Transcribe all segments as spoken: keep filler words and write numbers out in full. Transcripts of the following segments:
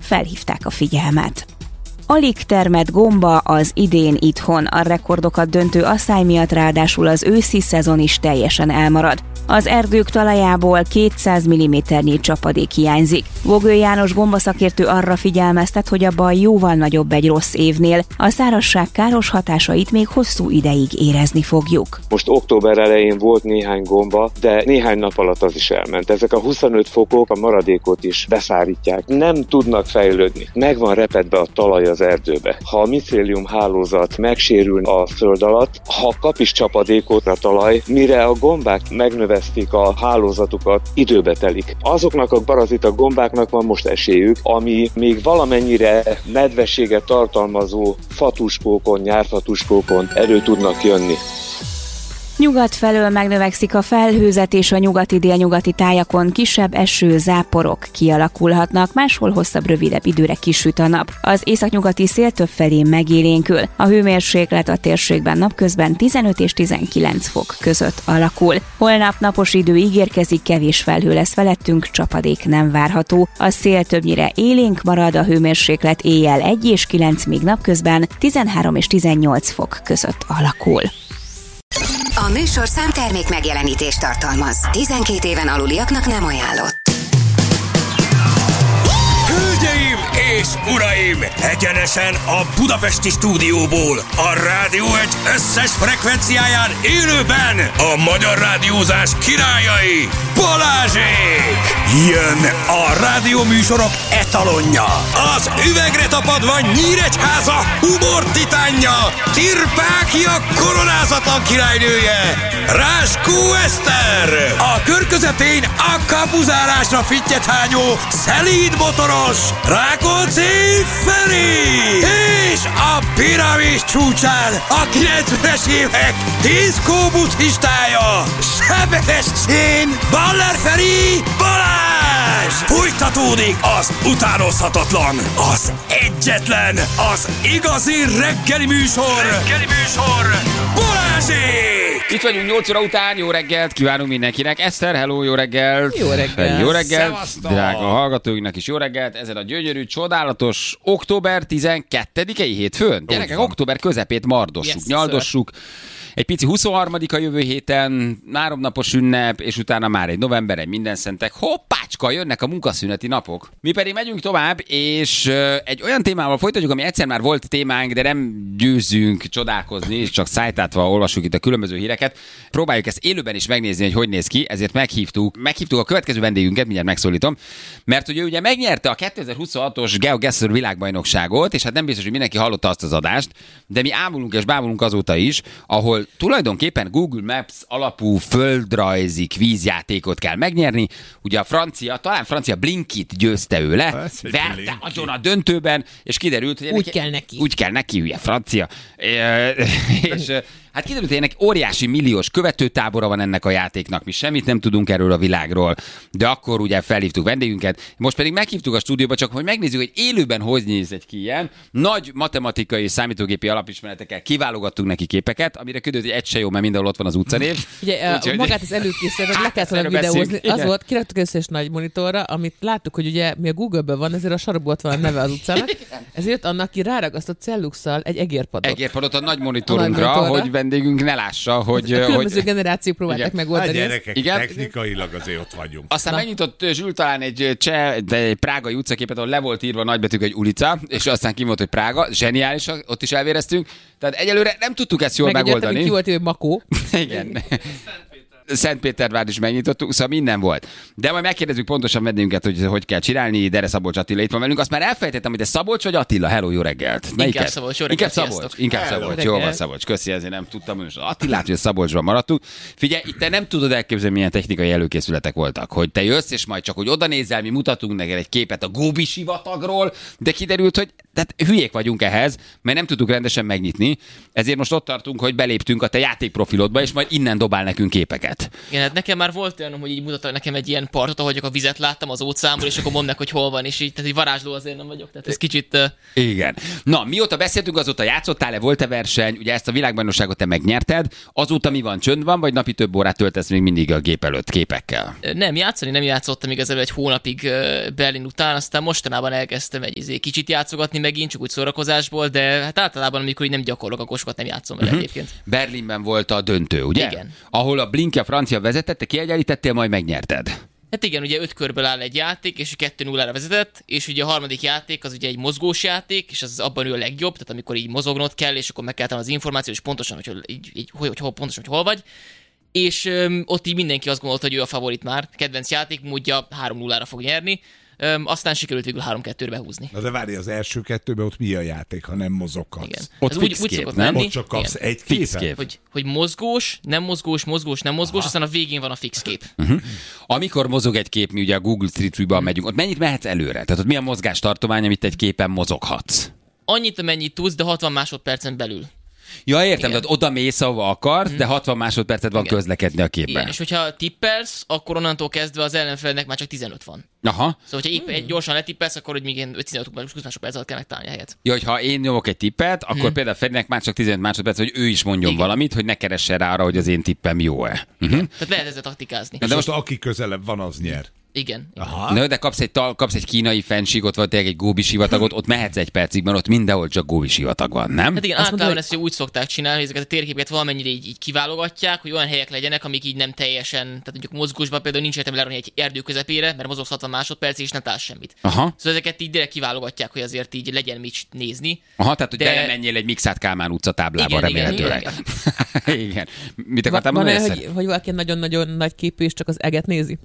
felhívták a figyelmet. Alig termett gomba az idén itthon, a rekordokat döntő asszály miatt ráadásul az őszi szezon is teljesen elmarad. Az erdők talajából kétszáz milliméternyi csapadék hiányzik. Vogő János gombaszakértő arra figyelmeztet, hogy a baj jóval nagyobb egy rossz évnél, a szárazság káros hatásait még hosszú ideig érezni fogjuk. Most október elején volt néhány gomba, de néhány nap alatt az is elment. Ezek a huszonöt fokok a maradékot is beszárítják. Nem tudnak fejlődni. Meg van repedve a talaj az erdőbe. Ha a micélium hálózat megsérül a föld alatt, ha kap is csapadékot a talaj, mire a gombák megnövesztik a hálózatukat, időbe telik. Azoknak a parazita gombáknak van most esélyük, ami még valamennyire nedvességet tartalmazó fatuskókon, nyárfatuskókon elő tudnak jönni. Nyugat felől megnövekszik a felhőzet, és a nyugati-délnyugati tájakon kisebb eső, záporok kialakulhatnak, máshol hosszabb, rövidebb időre kisüt a nap. Az északnyugati szél többfelé megélénkül. A hőmérséklet a térségben napközben tizenöt és tizenkilenc fok között alakul. Holnap napos idő ígérkezik, kevés felhő lesz felettünk, csapadék nem várható. A szél többnyire élénk marad, a hőmérséklet éjjel egy és kilenc, míg napközben tizenhárom és tizennyolc fok között alakul. A műsorszám termék megjelenítést tartalmaz. tizenkét éven aluliaknak nem ajánlott. Hölgyeim és uraim! Egyenesen a budapesti stúdióból, a Rádió egy összes frekvenciáján élőben a magyar rádiózás királyai, Balázsék! Jön a rádióműsorok etalonja, az üvegre tapadva Nyíregyháza humor titánja, Tirpákia koronázatlan királynője, Ráskó Eszter! A kör közepén a kapuzárásra fittyet hányó, szelíd motoros, Rákóczi Feri! És a piramis csúcsán a kilencvenes évek diszkó buddhistája, Sebestyén Baller Feri Balázs! Folytatódik az utánozhatatlan, az egyetlen, az igazi reggeli műsor! Reggeli műsor! Balázsék! Itt vagyunk nyolc óra után, jó reggelt kívánunk mindenkinek. Eszter, hello, jó reggelt! Jó reggelt! Jó reggelt! Szevasztok! Drága hallgatóinknak is jó reggelt! Ezen a gyönyörű, csodálatos október tizenkettedikei hétfőn. Gyerekek, október közepét mardossuk, yes, nyaldossuk. Egy pici huszonharmadika jövő héten, háromnapos ünnep, és utána már egy november, egy mindenszentek. Hoppácska, jönnek a munkaszüneti napok. Mi pedig megyünk tovább, és egy olyan témával folytatjuk, ami egyszer már volt témánk, de nem győzünk csodálkozni, és csak szájtátva olvassuk itt a különböző híreket. Próbáljuk ezt élőben is megnézni, hogy hogy néz ki, ezért meghívtuk, meghívtuk a következő vendégünket, mindjárt megszólítom, mert ugye, ugye megnyerte a kétezer-huszonhatos GeoGuessr világbajnokságot, és hát nem biztos, hogy mindenki hallotta azt az adást, de mi ámulunk és bámulunk azóta is, ahol tulajdonképpen Google Maps alapú földrajzi kvízjátékot kell megnyerni. Ugye a francia, talán francia Blinkit győzte ő le, verte agyon a döntőben, és kiderült, hogy úgy neki, kell neki. Úgy kell neki, ugye francia. És hát kiderült, hogy ennek óriási milliós követőtábora van ennek a játéknak, mi semmit nem tudunk erről a világról, de akkor ugye felhívtuk vendégünket, most pedig meghívtuk a stúdióba, csak hogy megnézzük, hogy élőben hogy néz egy ki ilyen. Nagy matematikai és számítógépi alapismeretekkel kiválogattunk neki képeket, amire kiderült, hogy egy se jó, mert mindenhol ott van az utcanév. Ugye Úgy, magát az előkészített, le kellett volna videózni. Az volt, kiraktuk összes nagy monitorra, amit láttuk, hogy ugye mi a Google-ben van, ezért a sarokból ott van a neve az utcának, ezért annak ki ráragasztott celluxal egy egérpadot. Egérpadot a nagy monitorunkra, a hogy vendégünk ne lássa, hogy... A különböző hogy... generációk próbálták megoldani. A gyerekek, igen? Technikailag azért ott vagyunk. Aztán Na. megnyitott Zsül talán egy cseh, de egy prágai utcaképet, ahol le volt írva nagybetűk egy ulica, és aztán ki volt, hogy Prága. Zseniális, ott is elvéreztünk. Tehát egyelőre nem tudtuk ezt jól megoldani. Meg ki volt, hogy Makó. Igen. Szentpétervár is megnyitottuk, szóval minden volt. De majd megkérdezzük pontosan vendégünket, hogy hogy kell csinálni. Dere Szabolcs Attila itt van velünk. Azt már elfejtettem, hogy ez Szabolcs vagy Attila? Hello, jó reggelt. Inkább Szabolcs, jó reggelt. Inkább Szabolcs, inkább Szabolcs. Jó van, Szabolcs. Köszi, ezért nem tudtam. Most Attilát, hogy Szabolcsban maradtunk. Figyelj, itt te nem tudod elképzelni, milyen technikai előkészületek voltak. Hogy te jössz, és majd csak, hogy oda nézel, mi mutatunk neked egy képet a Góbi sivatagról, de kiderült, hogy tehát hülyék vagyunk ehhez, mert nem tudtuk rendesen megnyitni. Ezért most ott tartunk, hogy beléptünk a te játékprofilodba, és majd innen dobál nekünk képeket. lehet. Igen, hát nekem már volt olyan, hogy így mutattak nekem egy ilyen partot, ahogy a vizet láttam az óceánból, és akkor mondd meg, hogy hol van, és így, tehát így varázsló azért nem vagyok. Tehát ez kicsit... Uh... Igen. Na, mióta beszéltünk, azóta játszottál-e, volt-e verseny, ugye ezt a világbajnokságot te megnyerted, azóta mi van, csönd van, vagy napi több órát töltesz még mindig a gép előtt képekkel? Nem, játszani nem játszottam igazából egy hónapig Berlin után, aztán mostanában elkezdtem egy izé, kicsit játszogatni megint, csak úgy szórakozásból, de hát általában, amikor így nem gyakorlok, akkor sokat nem játszom vele uh-huh. egyébként. Berlinben volt a döntő, ugye? Igen. Ahol a Blinky a francia vezetette, kiegyenlítettél, majd megnyerted. Hát igen, ugye öt körből áll egy játék, és kettő nullára vezetett, és ugye a harmadik játék az ugye egy mozgós játék, és az abban ő a legjobb, tehát amikor így mozognod kell, és akkor meg kell tenni az információt, és pontosan, hogy, így, így, hogy, hogy, hogy pontosan, hogy hol vagy. És öm, ott így mindenki azt gondolta, hogy ő a favorit már, kedvenc játékmódja, három nullára fog nyerni. Öm, aztán sikerült végül három kettőre behúzni. Na de várj, az első kettőben ott mi a játék, ha nem mozoghatsz? Igen. Ott ez fix úgy, úgy kép, szokott nem? lenni. Ott csak kapsz igen. egy Fix képet? kép. Hogy, hogy mozgós, nem mozgós, mozgós, nem mozgós, Aha. aztán a végén van a fix kép. Uh-huh. Amikor mozog egy kép, mi ugye a Google Street View-ban hmm. megyünk, ott mennyit mehetsz előre? Tehát ott mi a mozgástartomány, amit egy képen mozoghatsz? Annyit, amennyit tudsz, de hatvan másodpercen belül. Ja, értem, tehát oda mész, ahova akarsz, hmm. de hatvan másodpercet van Igen. közlekedni a képben. Igen, és hogyha tippelsz, akkor onnantól kezdve az ellenfelnek már csak tizenöt van. Aha. Szóval, hogyha épp egy gyorsan letippelsz, akkor hogy még ilyen tizenöt másodperc alatt kell megtalálni a helyet. Ja, hogyha én nyomok egy tippet, akkor hmm. például Ferinek már csak tizenöt másodperc, hogy ő is mondjon Igen. valamit, hogy ne keressen rá arra, hogy az én tippem jó-e. Uh-huh. Tehát lehet ezzel taktikázni. De most aki közelebb van, az nyer. Igen. Aha. Na, de kapsz egy, tal, kapsz egy kínai fensígot, vagy tényleg egy góbi sivatagot, ott mehetsz egy percig, mert ott mindenhol csak góbi sivatag van, nem? Hát igen, Azt általában mondod, ezt úgy szokták csinálni, hogy ezeket a térképeket valamennyire így, így kiválogatják, hogy olyan helyek legyenek, amik így nem teljesen, tehát mondjuk mozgósban például nincs értelme lerakni egy erdő közepére, mert mozogsz hatvan másodpercig és nem találsz semmit. Aha. Szóval ezeket így direkt kiválogatják, hogy azért így legyen mit nézni. Aha, tehát hogy de... belemenjél egy Mixát Kálmán utca táblába, Igen, remélhetőleg. igen, igen, igen. Igen. Mit akartál van, mondani? van hogy, hogy valaki nagyon-nagyon nagy képű, és csak az eget nézi?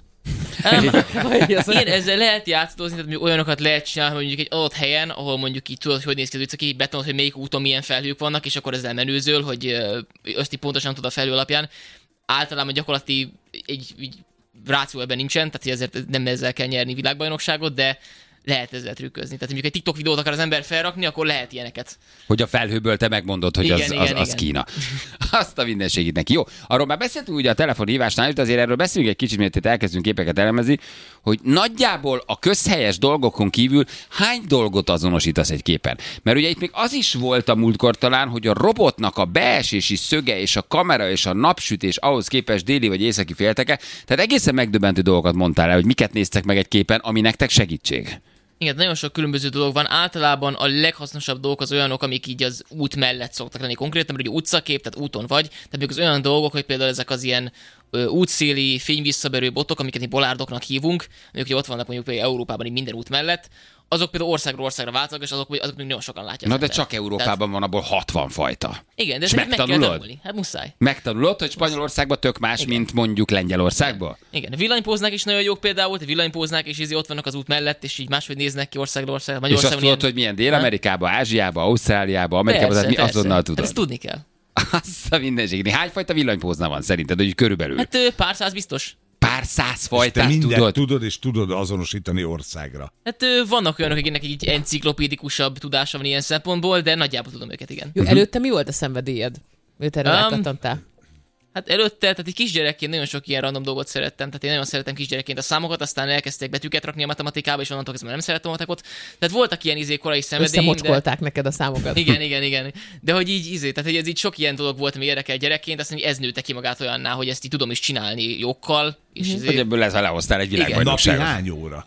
Igen, ezzel lehet játszadozni, tehát mondjuk olyanokat lehet csinálni, hogy mondjuk egy adott helyen, ahol mondjuk így tudod, hogy néz ki az utca, így betonod, hogy melyik úton milyen felhők vannak, és akkor ezzel menőzöl, hogy azt így pontosan tud a felhő alapján. Általában gyakorlati egy, egy ráció ebben nincsen, tehát ezért nem ezzel kell nyerni világbajnokságot, de lehet ezzel trükközni. Tehát mondjuk egy TikTok videót akar az ember felrakni, akkor lehet ilyeneket. Hogy a felhőből te megmondod, hogy igen, az, igen, az, az igen. Kína. Azt a mindenségét neki. Jó, arról már beszéltünk ugye a telefonhívásnál, de azért erről beszélünk egy kicsit, mert itt elkezdünk képeket elemezni, hogy nagyjából a közhelyes dolgokon kívül hány dolgot azonosítasz egy képen. Mert ugye itt még az is volt a múltkor talán, hogy a robotnak a beesési szöge és a kamera és a napsütés ahhoz képest déli vagy északi félteke, tehát egészen megdöbbentő dolgokat mondtál el, hogy miket néztek meg egy képen, ami nektek segítség. Igen, nagyon sok különböző dolog van. Általában a leghasznosabb dolgok az olyanok, amik így az út mellett szoktak lenni konkrétan, mert ugye utcakép, tehát úton vagy, tehát még az olyan dolgok, hogy például ezek az ilyen ö, útszéli, fényvisszaberő botok, amiket mi bolárdoknak hívunk, amik ugye ott vannak mondjuk például Európában így minden út mellett, azok például országról országra változnak, és azok, azok még nagyon sokan látják. Na de csak Európában Tehát... van abból hatvan fajta. Igen, de és ezt meg kell megtanulod? tanulni. Hát muszáj. Megtanulod, hogy Spanyolországban tök más, Igen. mint mondjuk Lengyelországban? Igen, villanypóznák is nagyon jók például, hogy villanypóznák és így ott vannak az út mellett, és így máshogy néznek ki országról országra. És azt tudod, ilyen... hogy milyen Dél-Amerikában, Ázsiában, Ausztráliában, Amerikában, tehát mi azonnal tudod. Hát ezt tudni kell. Azt a mindenség. Hány fajta villanypózna van szerinted, hogy körülbelül? Hát pár száz biztos. Pár száz fajtát és te tudod? tudod, és tudod azonosítani országra. Hát vannak olyanok, akiknek egy enciklopédikusabb tudása van ilyen szempontból, de nagyjából tudom őket, igen. Jó, előtte mi volt a szenvedélyed? Őt erre Um, rákattantál? Hát előtte, tehát egy kisgyerekként nagyon sok ilyen random dolgot szerettem, tehát én nagyon szerettem kisgyerekként a számokat, aztán elkezdték betűket rakni a matematikába, és onnantól kezdve nem szerettem a matekot. Tehát voltak ilyen izé korai szenvedélyek. Összemocskolták de... neked a számokat. Igen, igen, igen. De hogy így izé, tehát hogy ez így sok ilyen dolog volt, ami érdekel gyerekként, aztán ez nőtte ki magát olyanná, hogy ezt így tudom is csinálni jókkal. És mm. izé... Hogy ebből lesz, ha lehoztál egy világbajnokságot. Napi hány óra?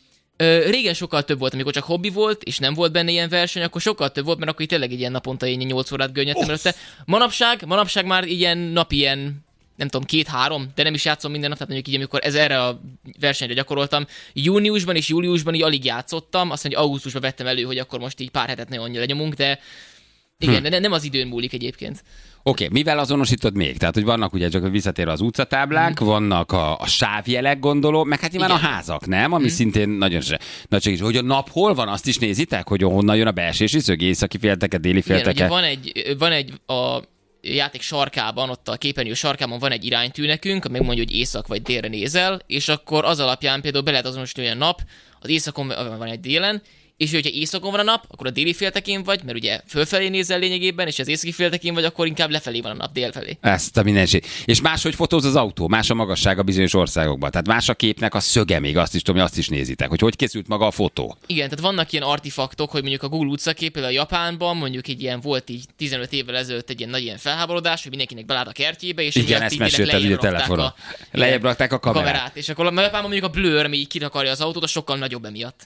Ö, régen sokkal több volt, amikor csak hobbi volt, és nem volt benne ilyen verseny, akkor sokkal több volt, mert akkor itt tényleg egy ilyen naponta ilyen nyolc órát görnyedtem oh. előtte. Manapság, manapság már ilyen napi ilyen nem tudom, két-három, de nem is játszom minden nap, tehát mondjuk így, amikor ez erre a versenyre gyakoroltam, júniusban és júliusban így alig játszottam, azt mondja, augusztusban vettem elő, hogy akkor most így pár hetet nagyon lenyomunk, de igen, hm. de nem az időn múlik egyébként. Oké, okay, mivel azonosítod még? Tehát, hogy vannak ugye csak visszatérve az utcatáblák, mm. vannak a, a sávjelek, gondolom, meg hát nyilván a házak, nem? Ami mm. szintén nagyon nagy segítség. Hogy a nap hol van, azt is nézitek? Hogy honnan jön a beesési szög, északi félteke, déli félteke? Igen, van egy, van egy a játék sarkában, ott a képernyő sarkában van egy iránytű nekünk, ami mondja, hogy észak vagy délre nézel, és akkor az alapján például be lehet azonosítani, hogy a nap az északon van egy délen, és hogyha északon van a nap, akkor a déli féltekén vagy, mert ugye fölfelé nézel lényegében, és az északi féltekén vagy, akkor inkább lefelé van a nap, délfelé. Ezt a mindenség. És máshogy fotóz az autó, más a magassága bizonyos országokban. Tehát más a képnek a szöge, még azt is tudom, hogy azt is nézitek, hogy hogy készült maga a fotó. Igen, tehát vannak ilyen artifaktok, hogy mondjuk a Google utcakép, például a Japánban, mondjuk egy ilyen volt így tizenöt évvel ezelőtt egy ilyen nagy ilyen felháborodás, hogy mindenkinek belát a kertjébe, és igen, ezt mesélted ugye telefonon. Lejjebb rakták a kamerát. kamerát. És akkor a Japánban mondjuk a blur, ami így kitakarja az autót, az sokkal nagyobb emiatt.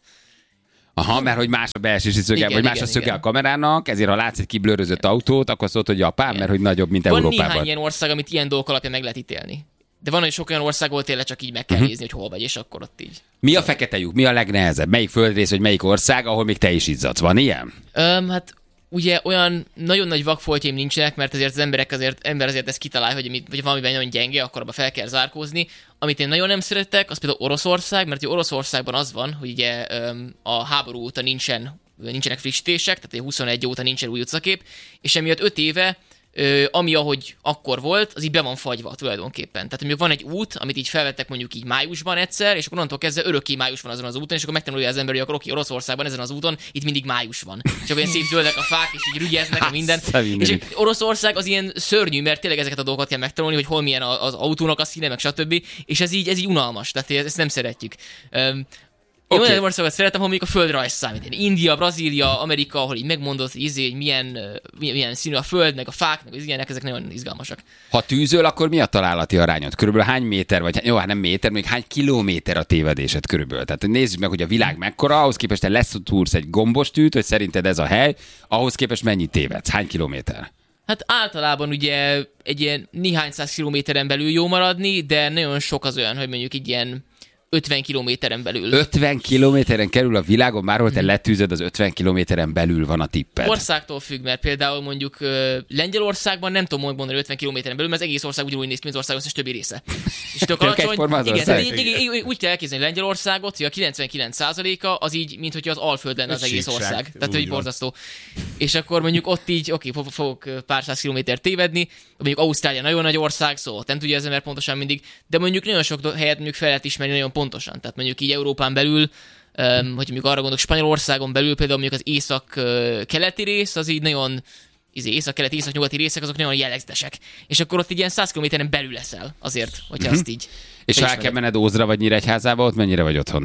Aha, mert hogy más a beesési szöge, igen, vagy más igen, a szöge igen. a kamerának, ezért ha látsz egy kiblőrözött autót, akkor azt mondod, hogy Japán, igen. mert hogy nagyobb, mint van Európában. Van néhány ilyen ország, amit ilyen dolgok alapján meg lehet ítélni. De van olyan sok olyan ország, ahol tényleg csak így meg kell uh-huh. nézni, hogy hol vagy, és akkor ott így. Mi a fekete lyuk? Mi a legnehezebb? Melyik földrész, vagy melyik ország, ahol még te is izzadsz? Van ilyen? Um, hát ugye olyan nagyon nagy vakfoltjaim nincsenek, mert azért az emberek azért, ember azért ezt kitalálja, hogy, mit, hogy valamiben nagyon gyenge, akkor abba fel kell zárkózni. Amit én nagyon nem szeretek, az például Oroszország, mert Oroszországban az van, hogy ugye um, a háború óta nincsen, nincsenek frissítések, tehát huszonegy óta nincsen új utcakép, és emiatt öt éve Ö, ami ahogy akkor volt, az így be van fagyva tulajdonképpen. Tehát mondjuk van egy út, amit így felvettek mondjuk így májusban egyszer, és akkor onnantól kezdve örökké május van azon az úton, és akkor megtanulja az ember, hogy akkor oké, Oroszországban ezen az úton itt mindig május van. És akkor ilyen szép zöldek a fák, és így rügyeznek a minden. És Oroszország az ilyen szörnyű, mert tényleg ezeket a dolgokat kell megtanulni, hogy hol milyen az autónak a színe, meg stb. És ez így, ez így unalmas, tehát ezt nem szeretjük. Öm, Én okay. olyan országokat szeretem, ahol mondjuk a földrajz számít. India, Brazília, Amerika, ahol így megmondod, hogy, izé, hogy milyen, milyen színű a föld, meg a fák, meg az ilyenek, ezek nagyon izgalmasak. Ha tűzöl, akkor mi a találati arányod? Körülbelül hány méter, vagy jó, hát nem méter, még hány kilométer a tévedésed körülbelül? Tehát nézzük meg, hogy a világ mekkora, ahhoz képest te leszúrsz egy gombostűt, hogy szerinted ez a hely, ahhoz képest mennyit tévedsz? Hány kilométer? Hát általában ugye egy ilyen néhány száz kilométeren belül jó maradni, de nagyon sok az olyan, hogy mondjuk egy ilyen ötven kilométeren belül. ötven kilométeren kerül a világon, már hol te letűzöd, az ötven kilométeren belül van a tipped. Országtól függ, mert például mondjuk uh, Lengyelországban nem tudom mondani ötven kilométeren belül, mert az egész ország ugyanúgy néz ki, mint az ország összes többi része. És tök alacsony. Igen, tehát így, így, így, úgy kell elképzelni Lengyelországot, hogy a kilencvenkilenc százaléka az így, mint hogyha az Alföld lenne az egész ország. Tehát hogy borzasztó. És akkor mondjuk ott így, oké, okay, fogok pár száz kilométert tévedni, mondjuk Ausztrália nagyon nagy ország, szóval nem tudja az ember pontosan mindig, de mondjuk nagyon sok helyet mondjuk fel lehet ismerni nagyon pontosan. Tehát mondjuk így Európán belül, um, hogy mondjuk arra gondolok, Spanyolországon belül például mondjuk az észak-keleti rész, az így nagyon, izé, észak-keleti, észak-nyugati részek, azok nagyon jellegzetesek. És akkor ott így ilyen száz kilométeren belül leszel azért, hogyha mm-hmm. azt így... És ha el kell menned Ózra vagy Nyíregyházába, ott mennyire vagy otthon?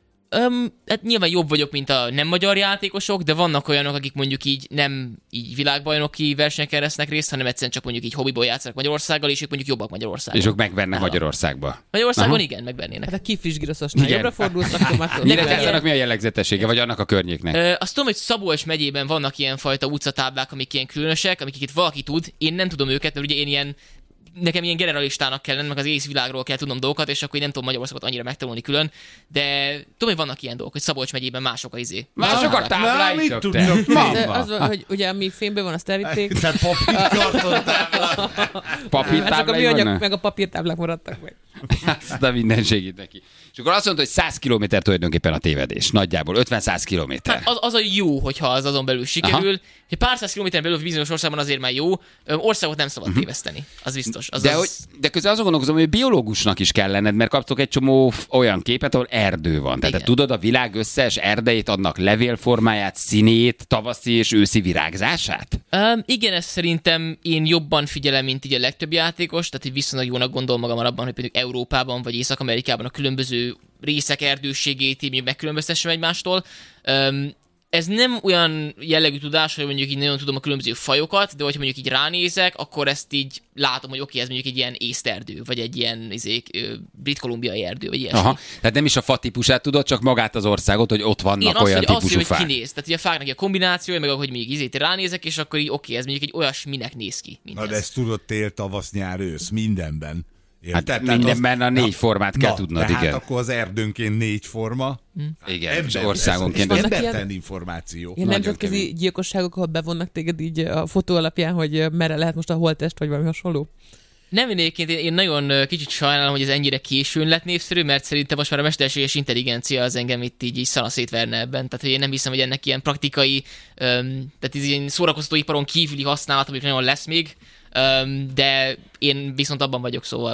Um, hát nyilván jobb vagyok, mint a nem magyar játékosok, de vannak olyanok, akik mondjuk így nem így világbajnoki versenyeken vesznek részt, hanem egyszerűen csak mondjuk így hobbiból játszanak Magyarországgal, és ők mondjuk jobbak Magyarországon. És ők megvernek Aha. Magyarországba. Magyarországon Aha. igen, megvernének. Hát a kiflis giroszosnál jobbra fordulsz, akkor már tudom. Nyíregyházának mi a jellegzetessége, vagy annak a környéknek? Ö, azt tudom, hogy Szabolcs megyében vannak ilyenfajta utcatáblák, amik ilyen különösek, amiket itt valaki tud. Én nem tudom őket, mert ugye én ilyen nekem ilyen generalistának kell lenni, meg az egész világról kell tudnom dolgokat, és akkor én nem tudom Magyarországot annyira megtanulni külön, de tudom, hogy vannak ilyen dolgok, hogy Szabolcs megyében mások a izé. Mások a tábláit. Mit tudnak? Az, hogy ugye ami fényben van, azt elvitték. Tehát papírkartontáblák. Papírtáblák vannak? Meg a papírtáblák maradtak meg. Azt a mindenségét neki. És akkor azt mondta, hogy száz kilométer tulajdonképpen a tévedés. Nagyjából ötven-száz kilométer. Hát az, az a jó, hogyha az azon belül sikerül. Hogy pár száz kilométeren belül bizonyos országban azért már jó. Országot nem szabad téveszteni. Az biztos. Az de, az... Hogy, de közben azon gondolkozom, hogy biológusnak is kell lenned, mert kaptok egy csomó olyan képet, ahol erdő van. Tehát te tudod a világ összes erdeit, annak levélformáját, színét, tavaszi és őszi virágzását? Um, igen, ezt szerintem én jobban figyelem, mint így a legtöbb játékos. Tehát hogy viszonylag jónak gondolom magam abban, hogy például Európában vagy Észak-Amerikában a különböző részek erdőségét így megkülönböztessem egymástól. Um, Ez nem olyan jellegű tudás, hogy mondjuk így nagyon tudom a különböző fajokat, de hogyha mondjuk így ránézek, akkor ezt így látom, hogy oké, ez mondjuk egy ilyen észterdő, vagy egy ilyen izé, brit-kolumbiai erdő, vagy ilyesmi. Aha, tehát nem is a fa típusát tudod, csak magát az országot, hogy ott vannak igen, olyan azt, típusú azt, hogy fák. Kinéz. Tehát ugye a fáknak a kombinációja, meg ahogy még izét ránézek, és akkor így oké, ez mondjuk egy olyasminek néz ki. Na de ezt tudod tél, tavasz, nyár, ősz, mindenben. Hát tehát mindenben az... a négy formát kell na, tudnod, igen. Hát akkor az erdőnként négy forma. Hm. Igen, ember, országonként. Ez, ez embertelen információ. Ilyen nemzetközi gyilkosságok, ahol bevonnak téged így a fotó alapján, hogy merre lehet most a holttest, vagy valami hasonló? Nem egyébként én, én nagyon kicsit sajnálom, hogy ez ennyire későn lett népszerű, mert szerintem most már a mesterséges intelligencia az engem itt így, így szanaszétverne ebben. Tehát hogy én nem hiszem, hogy ennek ilyen praktikai, um, tehát ez ilyen szórakoztatóiparon kívüli használat, amik nagyon lesz még, um, de én viszont abban vagyok, szóval.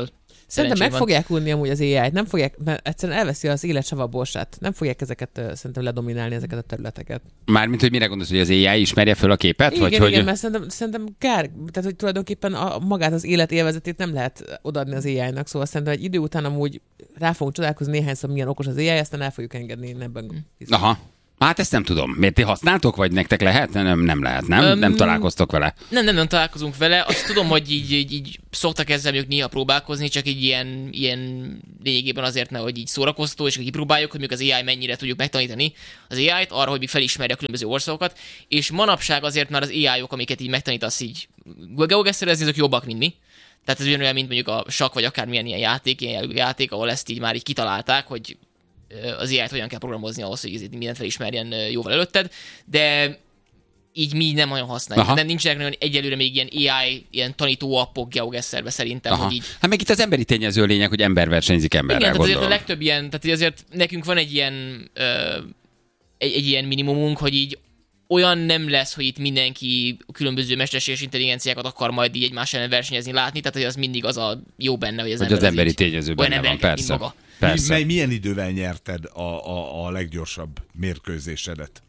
Szerintem meg van. fogják unni amúgy az á í-t, nem fogják, mert egyszerűen elveszi az élet savaborsát. Nem fogják ezeket uh, szerintem ledominálni, ezeket a területeket. Mármint, hogy mire gondolsz, hogy az á í ismerje föl a képet? Igen, vagy igen, hogy... mert szerintem, szerintem kár, tehát hogy tulajdonképpen a, magát az élet élvezetét nem lehet odaadni az á í-nak, szóval szerintem egy idő után amúgy rá fogunk csodálkozni néhányszor, milyen okos az á í, aztán el fogjuk engedni, én ebben hiszem. Aha. Hát ezt nem tudom. Miért ti használtok, vagy nektek lehet? Nem, nem lehet, nem? Um, nem találkoztok vele? Nem, nem, nem találkozunk vele. Azt tudom, hogy így, így, így szoktak ezzel mondjuk néha próbálkozni, csak így ilyen, ilyen lényegében azért, mert hogy így szórakoztató, és kipróbáljuk, hogy mondjuk az á í mennyire tudjuk megtanítani az á í-t arra, hogy még felismerje a különböző országokat. És manapság azért már az á í-ok, amiket így megtanítasz így geogesszerezni, azok jobbak, mint mi. Tehát ez olyan, mint mondjuk a sakk, vagy akármilyen ilyen játék, ilyen játék, ahol ezt így már így kitalálták, hogy az á í-t hogyan kell programozni ahhoz, hogy mindent felismerjen jóval előtted, de így mi nem nagyon használjuk. De nincsenek nagyon egyelőre még ilyen á í, ilyen tanító appok geogesszerbe szerintem, Aha. hogy így... Hát meg itt az emberi tényező lényeg, hogy ember versenyzik emberrel, igen, tehát gondolom. azért a legtöbb ilyen, tehát azért nekünk van egy ilyen, ö, egy, egy ilyen minimumunk, hogy így olyan nem lesz, hogy itt mindenki különböző mesterséges intelligenciákat akar majd így egymás ellen versenyezni, látni, tehát hogy az mindig az a jó benne, hogy az, hogy ember az emberi így, tényező benne van, persze. maga. persze. Mi, milyen idővel nyerted a, a, a leggyorsabb mérkőzésedet?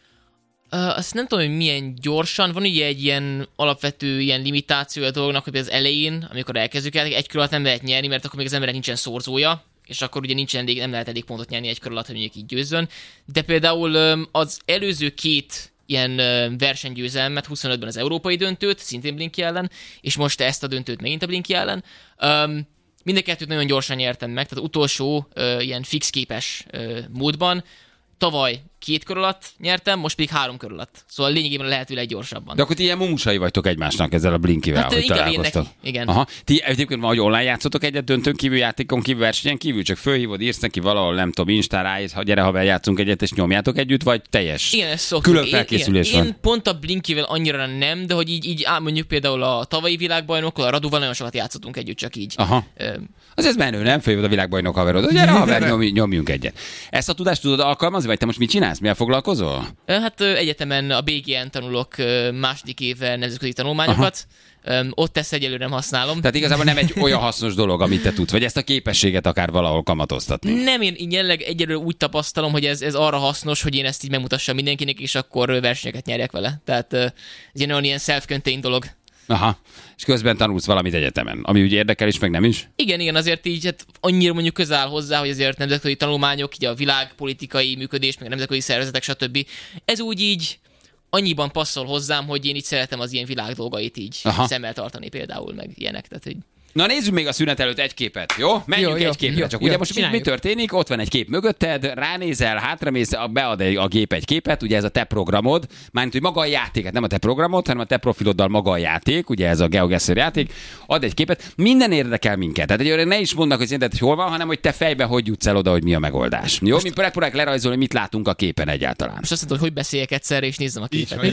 Uh, azt nem tudom, hogy milyen gyorsan. Van ugye egy ilyen alapvető ilyen limitáció a dolognak, hogy az elején, amikor elkezdjük el, egy kör alatt nem lehet nyerni, mert akkor még az embernek nincsen szorzója, és akkor ugye nincsen elég, nem lehet elég pontot nyerni egy kör alatt, hogy mondjuk így győzzön. De például az előző két ilyen versenygyőzelmet, huszonötben az európai döntőt, szintén Blinky ellen, és most ezt a döntőt megint a Blinky ellen. Um, mind a kettőt nagyon gyorsan nyertem meg, tehát utolsó uh, ilyen fixképes uh, módban. Tavaly két kör alatt nyertem, most pedig három kör alatt. Szóval lényegében lehetőleg gyorsabban. De akkor ti ilyen mumusai vagytok egymásnak ezzel a Blinkivel, hát, hogy inkább találkoztok. Neki. Igen. Aha. Ti egyébként valahogy online játszotok egyet döntőn kívül, játékon kívül, versenyen kívül, csak fölhívod, írsz neki valahol, nem tudom, Instára ráírsz, ha gyere, haver, játszunk egyet, és nyomjátok együtt, vagy teljes igen, ezt szoktuk. külön felkészülés én, van? Én pont a Blinkivel annyira nem, de hogy így, így á, mondjuk például a tavalyi világbajnokkal, a Raduval nagyon sokat játszottunk együtt, csak így. Aha. Az ez menő, nem? Fölhívod a világbajnok haverod, gyere, haver, nyomj, nyomjunk egyet. Ezt a tudást tudod alkalmazni, vagy te most mit csinálsz? Mivel foglalkozol? Hát egyetemen a bé gé en tanulok második éve nemzetközi tanulmányokat. Aha. Ott ezt egyelőre nem használom. Tehát igazából nem egy olyan hasznos dolog, amit te tudsz, vagy ezt a képességet akár valahol kamatoztatni. Nem, én, én jelenleg egyelőre úgy tapasztalom, hogy ez, ez arra hasznos, hogy én ezt így megmutassam mindenkinek, és akkor versenyeket nyerjek vele. Tehát ez egy olyan self-contained dolog. Aha, és közben tanulsz valamit egyetemen, ami úgy érdekel is, meg nem is? Igen, igen, azért így hát annyira mondjuk közel áll hozzá, hogy azért nemzetközi tanulmányok, így a világpolitikai működés, meg a nemzetközi szervezetek, stb. Ez úgy így annyiban passzol hozzám, hogy én így szeretem az ilyen világ dolgait így Aha. szemmel tartani például, meg ilyenek. Tehát, hogy... Na nézzük még a szünet előtt egy képet, jó? Menjünk jó, egy képre, jó, csak jó, ugye jó, most mi, mi történik? Ott van egy kép mögötted, ránézel, hátramész, bead a gép egy képet, ugye ez a te programod, mármint, hogy maga a játék, nem a te programod, hanem a te profiloddal maga a játék, ugye ez a GeoGuessr játék, ad egy képet, minden érdekel minket. Tehát egy ne is mondnak, hogy szerinted hol van, hanem hogy te fejben hogy jutsz el oda, hogy mi a megoldás. Jó, mi megpróbáljuk lerajzolni, mit látunk a képen egyáltalán. Most azt mondod, hogy beszéljek egyszerre és nézzem a képet.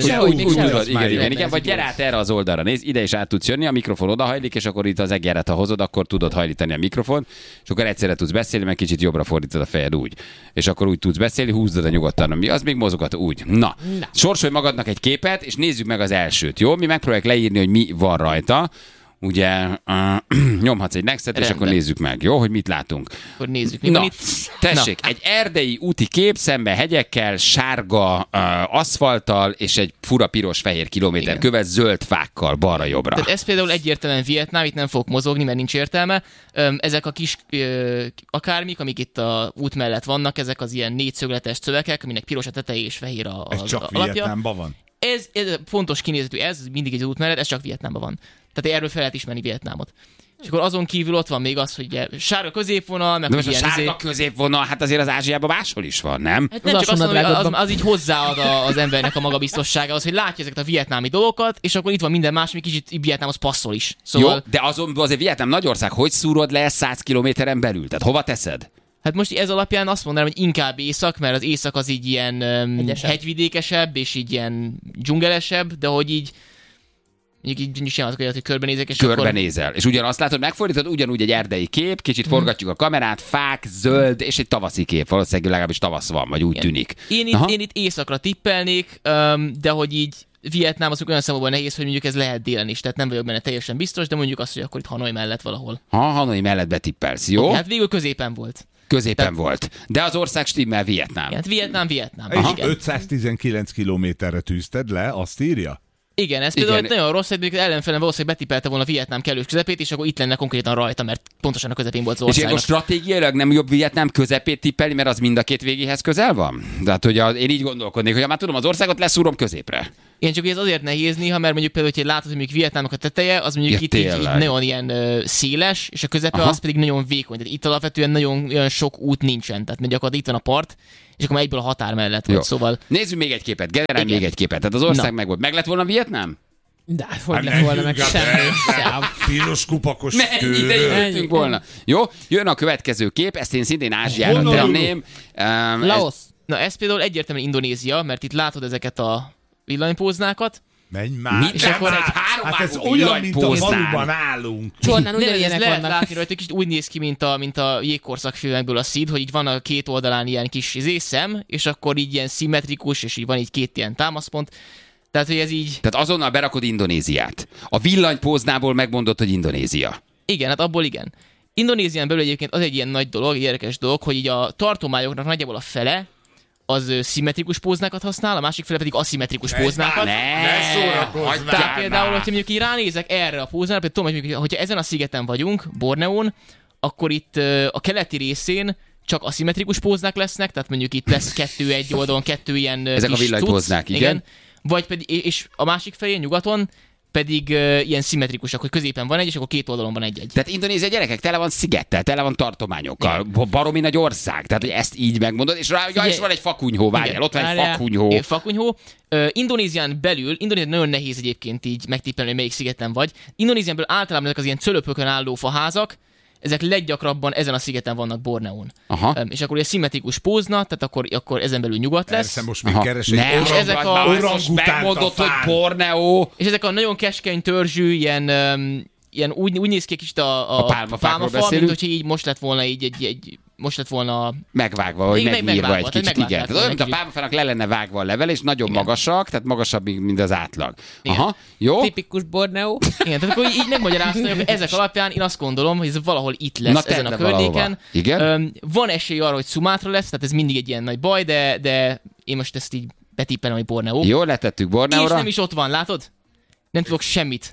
Igen, igen, vagy gyere át erre az oldalra, nézd, ide is át tudsz jönni, a mikrofon odahajlik, és akkor itt az egeret, ha hozod, akkor tudod hajlítani a mikrofon, és akkor egyszerre tudsz beszélni, meg kicsit jobbra fordítod a fejed úgy. És akkor úgy tudsz beszélni, húzdod a nyugodtan, mi az még mozogat úgy. Na, Na. sorsolj magadnak egy képet, és nézzük meg az elsőt, jó? Mi megpróbáljuk leírni, hogy mi van rajta. Ugye uh, nyomhatsz egy nextet, Rendben. És akkor nézzük meg, jó, hogy mit látunk. Akkor nézzük, mi Na, van itt. Tessék, Na. egy erdei úti kép, szembe hegyekkel, sárga uh, aszfalttal, és egy fura piros-fehér kilométer követ zöld fákkal balra-jobbra. Tehát ez például egyértelműen Vietnám, itt nem fogok mozogni, mert nincs értelme. Ezek a kis uh, akármik, amik itt a út mellett vannak, ezek az ilyen négyszögletes szövegek, aminek piros a teteje és fehér a, a, ez csak a alapja. Vietnámban van? Ez, ez fontos kinézetű, ez mindig egy út mellett, ez csak Vietnámban van. Tehát erről fel lehet ismerni Vietnámot. És akkor azon kívül ott van még az, hogy ugye, sárga középvonal, meg de most a sárga izé... középvonal, hát azért az Ázsiában máshol is van, nem? Hát nem az csak azt mondom, hogy az, az így hozzáad a, az embernek a magabiztossága, az, hogy látja ezeket a vietnámi dolgokat, és akkor itt van minden más, ami kicsit Vietnámhoz passzol is. Szóval... Jó, de azon azért Vietnám nagy ország, hogy szúrod le száz kilométeren belül? Tehát hova teszed? Hát most ez alapján azt mondanám, hogy inkább észak, mert az észak az így ilyen um, hegyvidékesebb, és így ilyen dzsungelesebb, de hogy így Mondjuk így csinálhatok olyat, hogy körbenézek, és Körbenézel. akkor... És ugyanazt látod, megfordítod, ugyanúgy egy erdei kép, kicsit hmm. forgatjuk a kamerát, fák, zöld, és egy tavaszi kép. Valószínűleg legalábbis tavasz van, vagy úgy Igen. tűnik. Én itt, én itt északra tippelnék, de hogy így Vietnám az olyan szempontból nehéz, hogy mondjuk ez lehet délen is, tehát nem vagyok benne teljesen biztos, de mondjuk azt, hogy akkor itt Hanoi mellett valahol. Ha, Hanoi mellett betippelsz, jó? Okay, hát végül középen volt. Középen tehát... volt. De az ország stimmel Vietnám. Hát Vietnám, Vietnám. És ötszáztizenkilenc kilométerre tűzted le, azt írja? Igen, ez például nagyon rossz, hogy ellenfelen valószínűleg betippelte volna Vietnám kellős közepét, és akkor itt lenne konkrétan rajta, mert pontosan a közepén volt az országnak. És akkor stratégiailag nem jobb Vietnám közepét tippelni, mert az mind a két végéhez közel van? Tehát, hogy a, én így gondolkodnék, hogy ha már tudom, az országot leszúrom középre. Igen, csak ez azért nehéz néha, mert mondjuk például, hogy látod, hogy mondjuk Vietnámnak a teteje, az mondjuk ja, itt így, így nagyon ilyen uh, széles, és a közepe Aha. az pedig nagyon vékony. Tehát itt alapvetően nagyon olyan sok út nincsen. Tehát mert gyakorlatilag itt van a part, és akkor egyből a határ mellett volt, szóval... Nézzük még egy képet, generálj még egy képet. Tehát az ország meg volt. Meg lett volna Vietnám? De hogy hát lett volna meg semmi. Piros kupakos Mennyi ideig jöttünk volna. Jó, jön a következő kép, ezt én szintén Ázsiára tenném. Um, Laos. Ez... Na ez például egyértelműen Indonézia, mert itt látod ezeket a villanypóznákat. Menj már! És akkor egy hát ez olyan, mint a faluban állunk. Csornán ugye ilyenek lehet vannak. Látni rajta, kicsit úgy néz ki, mint a, mint a jégkorszak filmekből a Sid, hogy így van a két oldalán ilyen kis izé, szem, és akkor így ilyen szimmetrikus, és így van így két ilyen támaszpont. Tehát, hogy ez így... Tehát azonnal berakod Indonéziát. A villanypóznából megmondod, hogy Indonézia. Igen, hát abból igen. Indonézián belül egyébként az egy ilyen nagy dolog, egy érdekes dolog, hogy így a tartományoknak nagyjából a fele az szimmetrikus póznákat használ, a másik fele pedig aszimmetrikus póznákat. Ne, ne szórakozz már! Tehát például, hogyha mondjuk így ránézek erre a póznára, például tudom, hogy hogyha ezen a szigeten vagyunk, Borneón, akkor itt a keleti részén csak aszimmetrikus póznák lesznek, tehát mondjuk itt lesz kettő egy oldalon, kettő ilyen ezek kis a villanypóznák, igen. igen. Vagy pedig, és a másik fején, nyugaton, pedig uh, ilyen szimmetrikusak, hogy középen van egy, és akkor két oldalon van egy-egy. Tehát Indonézia gyerekek tele van szigettel, tele van tartományokkal, igen. Baromi nagy ország, tehát hogy ezt így megmondod, és rá ja, is van egy fakunyhó, várjál, ott van egy fakunyhó. Igen, fakunyhó. Uh, Indonézián belül, Indonézián nagyon nehéz egyébként így megtippelni, hogy melyik szigeten vagy. Indonézián belül általában ezek az ilyen cölöpökön álló faházak, ezek leggyakrabban ezen a szigeten vannak Borneón. Um, és akkor egy szimmetrikus pózna, tehát akkor, akkor ezen belül nyugat lesz. Persze, most még keres egy és ezek a megmondott, hogy Borneó. És ezek a nagyon keskeny törzsű, ilyen, um, ilyen úgy, úgy néz ki kicsit a, a, a pálmafa, mint hogyha így most lett volna így egy, egy most lett volna megvágva, vagy meg, megnyírva egy kicsit, igen. Tehát olyan, mint a pálmafának le lenne vágva a level, és nagyon igen. magasak, tehát magasabb, mint az átlag. Igen. Aha, jó. Tipikus Borneó. Igen, tehát akkor így megmagyaráztam, hogy ezek alapján én azt gondolom, hogy ez valahol itt lesz. Na, ezen a környéken. Igen. Van esély arra, hogy Szumátra lesz, tehát ez mindig egy ilyen nagy baj, de, de én most ezt így betippelem, hogy Borneó. Jó, letettük Borneóra. És nem is ott van, látod? Nem tudok semmit.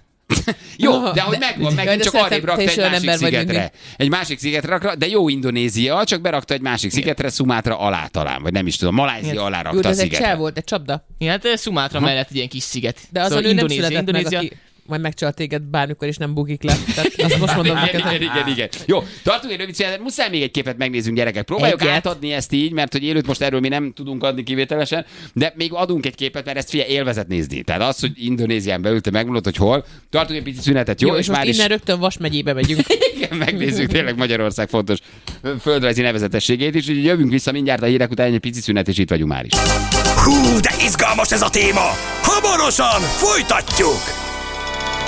Jó, de hogy megvan, megint csak arrébb rakta egy másik szigetre. Egy másik szigetre rakta, de jó Indonézia, csak berakta egy másik szigetre, Szumátra alá talán, vagy nem is tudom, Malajzia alá rakta jó, a szigetre. Jó, ez egy volt, egy csapda. Igen, hát Szumátra mellett egy ilyen kis sziget. De azon szóval ő nem született Indonézia... meg, aki majd megcsal téged bármikor, és nem bukik le. Tehát azt most mondom neked. Igen, igen, igen. Jó, tartunk egy rövid szünetet, muszáj még egy képet megnézzünk, gyerekek. Próbáljuk Egyet. átadni ezt így, mert hogy élőt most erről mi nem tudunk adni kivételesen, de még adunk egy képet, mert ezt figyelj, élvezet nézni. Tehát az, hogy Indonézián belül te megmondod, hogy hol, tartunk egy pici szünetet, jó? jó és, és most már innen is... rögtön Vas megyébe megyünk. Igen, megnézzük tényleg Magyarország fontos földrajzi nevezetességét is, úgyhogy jövünk vissza mindjárt a hírek után, egy pici szünet, és itt vagyunk már is. Hú, de izgalmas ez a téma! Hamarosan folytatjuk!